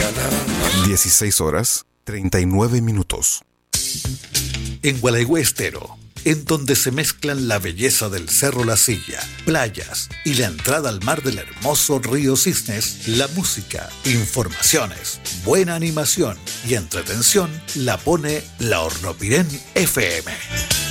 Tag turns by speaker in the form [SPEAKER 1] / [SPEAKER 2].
[SPEAKER 1] 16:39.
[SPEAKER 2] En Gualeguay Estero, en donde se mezclan la belleza del Cerro La Silla, playas y la entrada al mar del hermoso río Cisnes, la música, informaciones, buena animación y entretención la pone la Hornopirén FM.